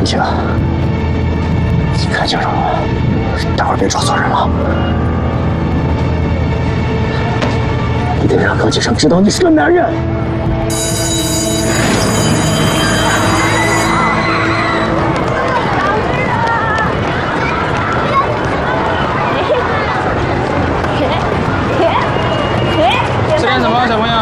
安静，你看清楚了，待会儿别找错人了。你得让高启成知道你是个男人。 吃点什么，小朋友？